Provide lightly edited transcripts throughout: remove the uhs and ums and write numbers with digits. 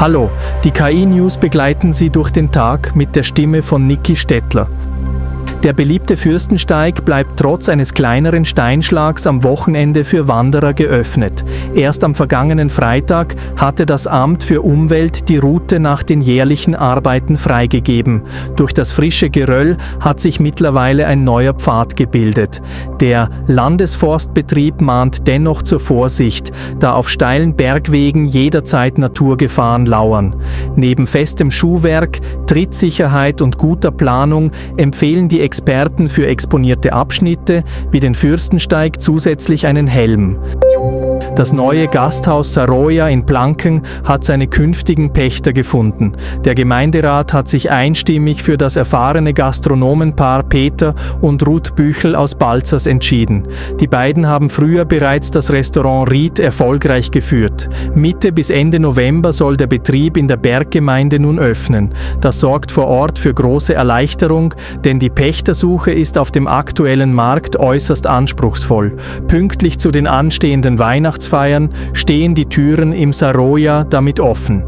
Hallo, die KI-News begleiten Sie durch den Tag mit der Stimme von Niki Stettler. Der beliebte Fürstensteig bleibt trotz eines kleineren Steinschlags am Wochenende für Wanderer geöffnet. Erst am vergangenen Freitag hatte das Amt für Umwelt die Route nach den jährlichen Arbeiten freigegeben. Durch das frische Geröll hat sich mittlerweile ein neuer Pfad gebildet. Der Landesforstbetrieb mahnt dennoch zur Vorsicht, da auf steilen Bergwegen jederzeit Naturgefahren lauern. Neben festem Schuhwerk, Trittsicherheit und guter Planung empfehlen die Experten für exponierte Abschnitte wie den Fürstensteig zusätzlich einen Helm. Das neue Gasthaus Saroja in Blanken hat seine künftigen Pächter gefunden. Der Gemeinderat hat sich einstimmig für das erfahrene Gastronomenpaar Peter und Ruth Büchel aus Balzers entschieden. Die beiden haben früher bereits das Restaurant Ried erfolgreich geführt. Mitte bis Ende November soll der Betrieb in der Berggemeinde nun öffnen. Das sorgt vor Ort für große Erleichterung, denn die Pächtersuche ist auf dem aktuellen Markt äußerst anspruchsvoll. Pünktlich zu den anstehenden Weihnachtsfeiern stehen die Türen im Saroja damit offen.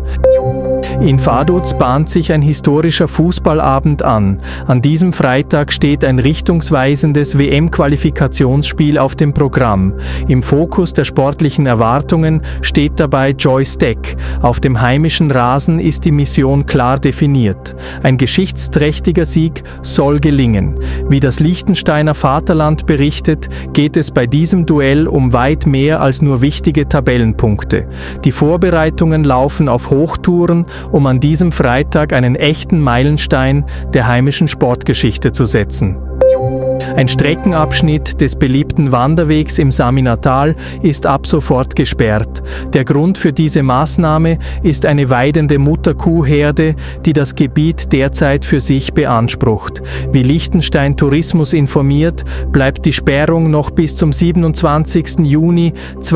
In Vaduz bahnt sich ein historischer Fußballabend an. An diesem Freitag steht ein richtungsweisendes WM-Qualifikationsspiel auf dem Programm. Im Fokus der sportlichen Erwartungen steht dabei Joyce Deck. Auf dem heimischen Rasen ist die Mission klar definiert. Ein geschichtsträchtiger Sieg soll gelingen. Wie das Liechtensteiner Vaterland berichtet, geht es bei diesem Duell um weit mehr als nur wichtige Tabellenpunkte. Die Vorbereitungen laufen auf Hochtouren, um an diesem Freitag einen echten Meilenstein der heimischen Sportgeschichte zu setzen. Ein Streckenabschnitt des beliebten Wanderwegs im Saminatal ist ab sofort gesperrt. Der Grund für diese Maßnahme ist eine weidende Mutterkuhherde, die das Gebiet derzeit für sich beansprucht. Wie Liechtenstein Tourismus informiert, bleibt die Sperrung noch bis zum 27. Juni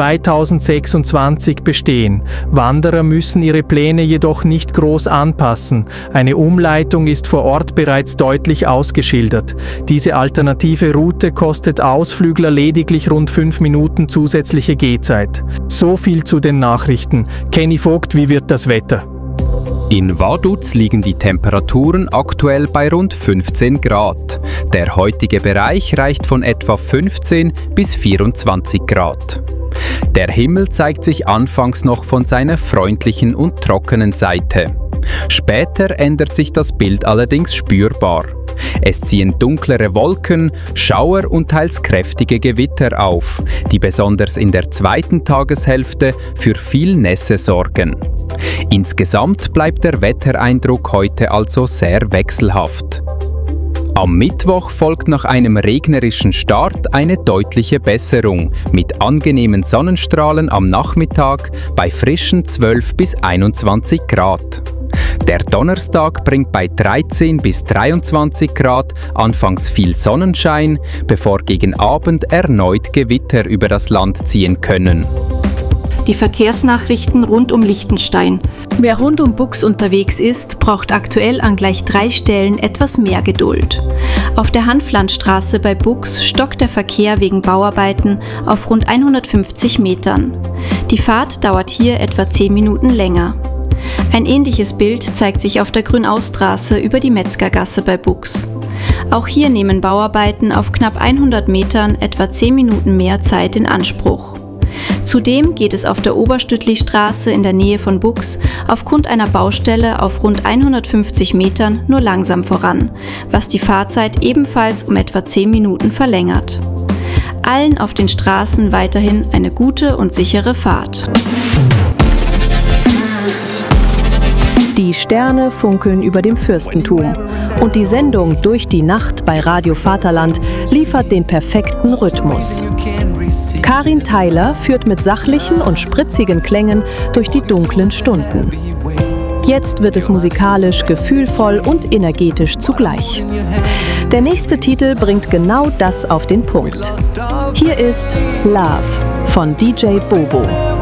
2026 bestehen. Wanderer müssen ihre Pläne jedoch nicht groß anpassen. Eine Umleitung ist vor Ort bereits deutlich ausgeschildert. Diese alternative Route kostet Ausflügler lediglich rund 5 Minuten zusätzliche Gehzeit. So viel zu den Nachrichten. Kenny Vogt, wie wird das Wetter? In Vaduz liegen die Temperaturen aktuell bei rund 15 Grad. Der heutige Bereich reicht von etwa 15 bis 24 Grad. Der Himmel zeigt sich anfangs noch von seiner freundlichen und trockenen Seite. Später ändert sich das Bild allerdings spürbar. Es ziehen dunklere Wolken, Schauer und teils kräftige Gewitter auf, die besonders in der zweiten Tageshälfte für viel Nässe sorgen. Insgesamt bleibt der Wettereindruck heute also sehr wechselhaft. Am Mittwoch folgt nach einem regnerischen Start eine deutliche Besserung mit angenehmen Sonnenstrahlen am Nachmittag bei frischen 12 bis 21 Grad. Der Donnerstag bringt bei 13 bis 23 Grad anfangs viel Sonnenschein, bevor gegen Abend erneut Gewitter über das Land ziehen können. Die Verkehrsnachrichten rund um Liechtenstein. Wer rund um Bux unterwegs ist, braucht aktuell an gleich 3 Stellen etwas mehr Geduld. Auf der Hanflandstraße bei Bux stockt der Verkehr wegen Bauarbeiten auf rund 150 Metern. Die Fahrt dauert hier etwa 10 Minuten länger. Ein ähnliches Bild zeigt sich auf der Grünaustraße über die Metzgergasse bei Bux. Auch hier nehmen Bauarbeiten auf knapp 100 Metern etwa 10 Minuten mehr Zeit in Anspruch. Zudem geht es auf der Oberstüttlistraße in der Nähe von Bux aufgrund einer Baustelle auf rund 150 Metern nur langsam voran, was die Fahrzeit ebenfalls um etwa 10 Minuten verlängert. Allen auf den Straßen weiterhin eine gute und sichere Fahrt. Die Sterne funkeln über dem Fürstentum und die Sendung Durch die Nacht bei Radio Vaterland liefert den perfekten Rhythmus. Karin Theiler führt mit sachlichen und spritzigen Klängen durch die dunklen Stunden. Jetzt wird es musikalisch gefühlvoll und energetisch zugleich. Der nächste Titel bringt genau das auf den Punkt. Hier ist Love von DJ Bobo.